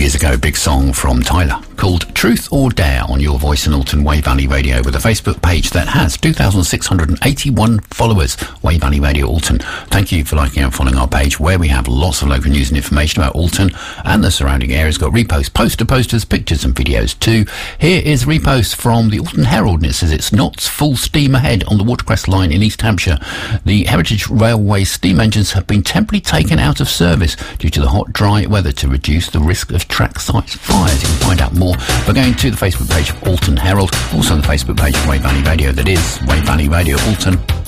years ago, a big song from Tyler called Truth or Dare on Your Voice in Alton, Wey Valley Radio, with a Facebook page that has 2,681 followers. Wey Valley Radio Alton. Thank you for liking and following our page, where we have lots of local news and information about Alton and the surrounding areas. Got reposts, posters, pictures and videos too. Here is repost from the Alton Herald, and it says it's not full steam ahead on the Watercress line in East Hampshire. The Heritage Railway steam engines have been temporarily taken out of service due to the hot, dry weather to reduce the risk of trackside fires. You can find out more by going to the Facebook page of Alton Herald, also on the Facebook page of Wey Valley Radio, that is Wey Valley Radio Alton.